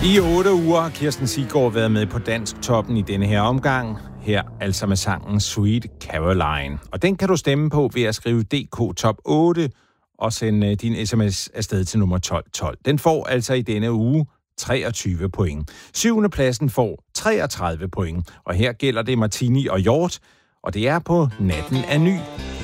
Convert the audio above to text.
I 8 uger har Kirsten Siggaard været med på Dansk Toppen i denne her omgang. Her altså med sangen Sweet Caroline. Og den kan du stemme på ved at skrive DK Top 8 og sende din sms afsted til nummer 1212. Den får altså i denne uge 23 point. 7. pladsen får 33 point. Og her gælder det Martini og Hjort. Og det er på Natten er ny.